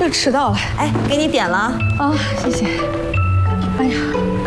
了，迟到了。 哎，给你点了啊，谢谢。哎呀，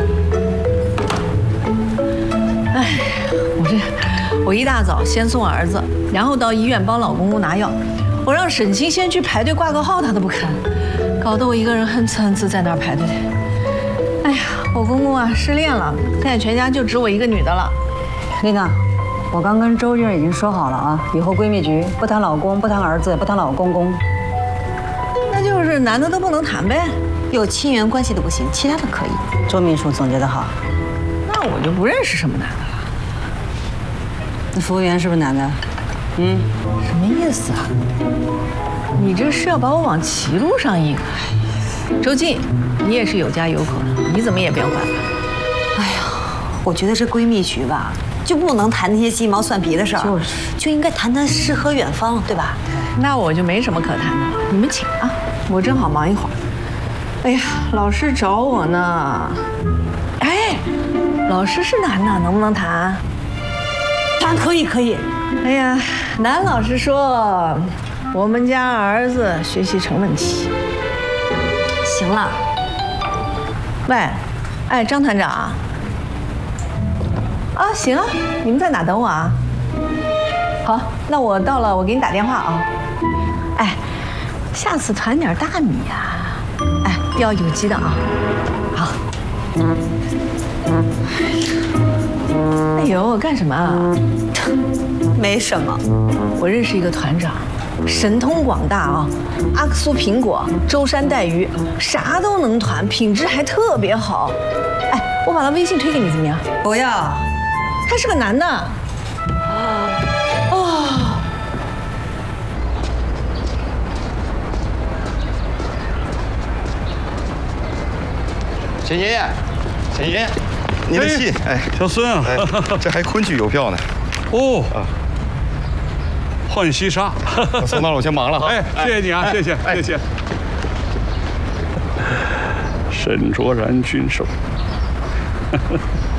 哎，我一大早先送儿子，然后到医院帮老公公拿药。我让沈清先去排队挂个号，他都不肯，搞得我一个人哼哧哼哧在那儿排队。哎呀，我公公啊失恋了，现在全家就只我一个女的了。 丽娜，我刚跟周静已经说好了啊，以后闺蜜局不谈老公，不谈儿子，不谈老公公。 那就是男的都不能谈呗？ 有亲缘关系的不行，其他的可以。 周秘书总结得好。 那我就不认识什么男的了。 那服务员是不是男的？ 什么意思啊？你这是要把我往歧路上引？周静，你也是有家有口的，你怎么也变坏了？ 哎呀，我觉得这闺蜜局吧，就不能谈那些鸡毛蒜皮的事儿，就应该谈谈诗和远方，对吧？ 那我就没什么可谈的了，你们请啊，我正好忙一会儿。哎呀，老师找我呢。哎，老师是男的，能不能谈？ 谈可以可以。 哎呀，男老师说我们家儿子学习成问题。 行了。 喂，哎，张团长。啊，行啊，你们在哪等我啊？好，那我到了，我给你打电话啊。哎，下次团点大米呀，哎，要有机的啊。好。哎呦，干什么啊？ 没什么。 我认识一个团长，神通广大啊，阿克苏苹果、舟山带鱼，啥都能团，品质还特别好。哎，我把他微信推给你怎么样？ 不要。 他是个男的。哦。 陈爷爷，陈爷爷，您的信，哎， 小孙啊， 哎，这还昆曲邮票呢。 哦，浣溪沙， 我送到了，我先忙了哈。 哎，谢谢你啊，谢谢，谢谢。沈卓然君手。